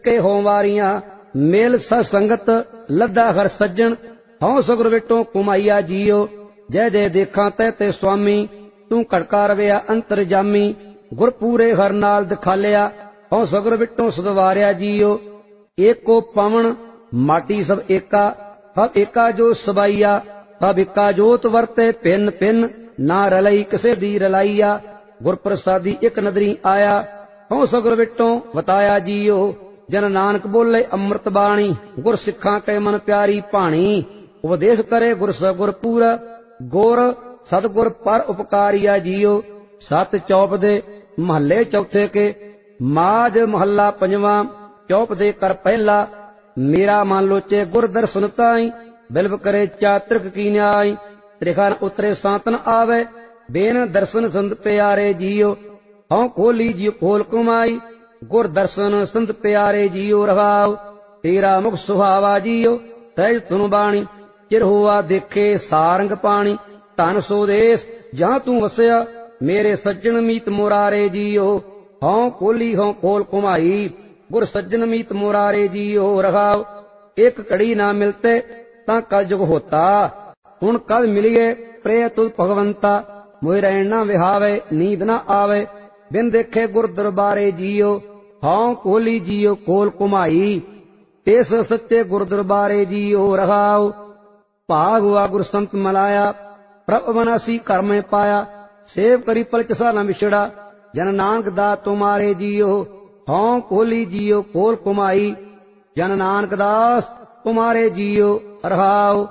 के होवारियां मेल सत्संगत लद्दा हर सज्जन हौं सगुर विटों कुमाइया जियो जय जय देखा ते स्वामी तू कड़का रविया अंतर जामी गुर पूरे हर नाल दिखालिया हौं सगुर विटों सदवारिया जियो एको पवन माटी सब एका हब एका जो सबाइया हब एका जोत वरते पिन पिन ना रलई किसे दी रलाइया गुर प्रसादी एक नदरी आया हौं सगुर विटों बताया जियो जन नानक बोले अमृत बाणी गुर सिखा के मन प्यारी भाणी उपदेश करे गुर सगुर पूरा गुर सतगुर पर उपकारिया जियो सत चौप दे महले चौथे के माज महला पंजवा चौप दे कर पहला मेरा मन लोचे गुर दर्शन ताई बिल्व करे चातृक की न्याय त्रिखान उतरे सांतन आवे बेन दर्शन संत प्यारे जियो हौं खोली जियो खोल कुमाई गुर दर्शन संत प्यारे जियो रवाओ तेरा मुख सुहावा जियो तैज तुन बाणी चिर हुआ देखे सारंग पानी धन सो देश जहां तू वसया मेरे सज्जन मीत मुरारे जियो हौं खोली हौं खोल कुमाई गुर सज्जन मीत मुरारे जियो रवाओ एक कड़ी ना मिलते ता कल जुग होता हुण कल मिलिए प्रेय तुझ भगवंता मोह रहन ना विहावे नींद ना आवे बिन देखे गुर दरबारे जियो हौं कोली जियो कोल कुमाई तेस सच्चे गुर दरबारे जियो रहाओ भाग हुआ गुर संत मलाया प्रभ अविनाशी कर में पाया सेव करी पलचसा न विछड़ा जन नानक दास तुम्हारे जियो हौं कोली जियो कोल कुमाई जन नानक दास तुम्हारे जियो रहाओ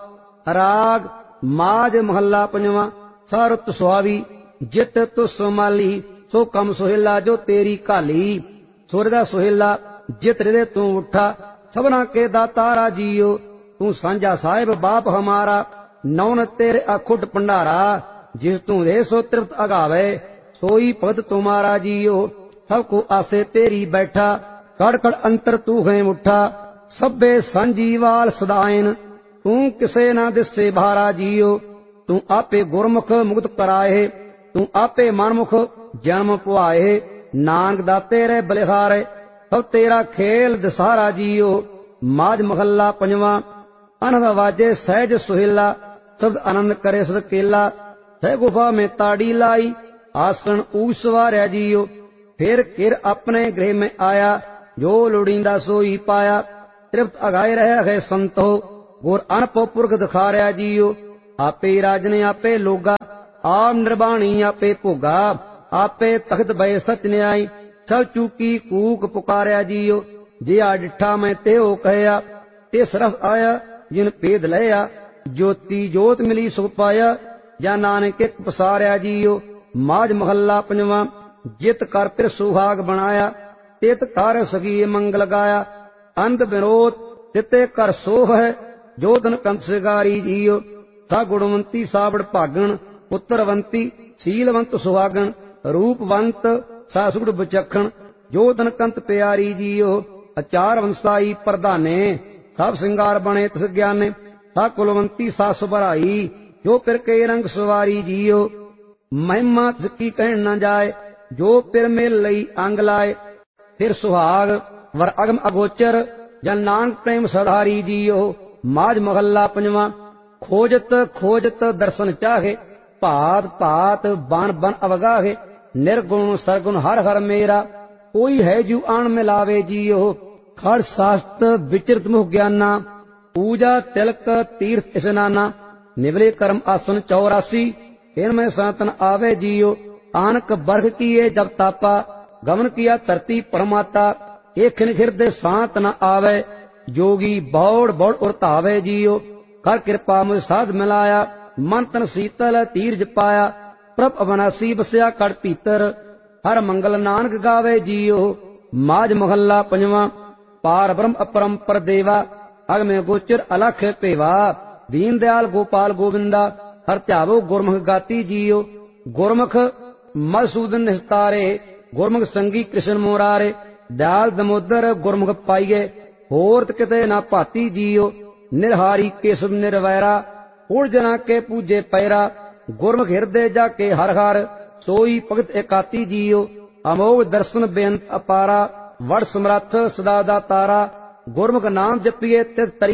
राग माज महला पंजवा सारुत सुहावी जित तुस माली सो कम सुहेला जो तेरी काली सुरदा सुहेला जित हृदय तू उठा सबना के दातारा जियो तू सांझा साहिब बाप हमारा नौन तेरे अखुट भंडारा जिस तू दे सो तृप्त अगावे सोई पद तुम्हारा जियो सबको आसे तेरी बैठा कड़ कड़ अंतर तू है उठा सभे संजीवाल सदायन तू किसे ना दिसे भारा जियो तू आपे गुरमुख मुक्त कराए तू आपे मनमुख जन्म पुआए नानक दाते रे बलिहारे सब तेरा खेल दसारा जियो माज महला पंजवा अनंद वाजे सहज सुहेला शब्द आनंद करे सद केला सह गुफा में ताड़ी लाई आसन ऊस वार्या जियो फिर किर अपने गृह में आया जो लोड़ींदा सोई पाया तृप्त अगाए रहे है संतो गुर अनपो पुरख दिखारिया जियो आपे राजने आपे लोगा आप निर्वाणी आपे भोगा आपे तख्त बय सच न्याय सब चूकी कूक पुकारिया जियो जिया डिठा मैं ते हो कहया तिस रस आया जिन भेद लया ज्योति जोत मिली सुख पाया या नानक एक पसारिया जियो माज महला पंजवा जित कर फिर सुहाग बनाया तित कर सगी मंगल गाया अंध विरोध तिते कर सोह है जोधन कंत सिगारी जियो सा गुणवंती सावड़ भागण पुत्रवंती शीलवंत सुहागण रूपवंत सा सुगड़ बचखण जोधन कंत प्यारी जियो अचार वंसाई प्रधाने सब सिंगार बने तिस ज्ञाने सा कुलवंती सा सुभराई जो फिर के रंग सवारी जियो महिमा तिसकी कहन न जाए जो फिर मेल लई अंग लाए फिर सुहाग वर अगम अगोचर जन नानक प्रेम सधारी जियो माज महला पंजवा खोजत खोजत दर्शन चाहे भात भात बन बन अवगाहे निर्गुण सरगुण हर हर मेरा कोई है जू आन मिलावे जियो खड़ शास्त्र विचरित मुख ज्ञाना पूजा तिलक तीर्थ स्नाना निवले कर्म आसन 84 इनमें सनातन आवे जियो आनक बर्ग किए जब तापा गमन किया धरती परमाता एक हृदय शांत न आवे जोगी बौड़ बौड़ उरतावे जियो कर कृपा मुझ साध मिलाया मन तन शीतल तीर्ज पाया प्रभ अविनाशी बसया कड़ भीतर हर मंगल नानक गावे जियो माज महला पंजवा पार ब्रह्म अपरंपर देवा अग में गोचर अलख पेवा दीन दयाल गोपाल गोविंदा हर ध्यावो गुरमुख गाती जियो गुरमुख मधुसूदन निस्तारे गुरमुख संगी कृष्ण मोरारे दयाल दमोदर गुरमुख पाइये होर किते ना भाती जियो निरहारी केशव निर्वैरा उड़ जना के पूजे पैरा गुरमुख हृदय जाके हर हर सोई भगत एकाती जियो अमोघ दर्शन बेअंत अपारा ਵੜ ਸਮਰੱਥ ਸਦਾ ਦਾ ਤਾਰਾ। ਗੁਰਮੁਖ ਨਾਮ ਜਪੀਏ ਤਿਤ ਤਰੀ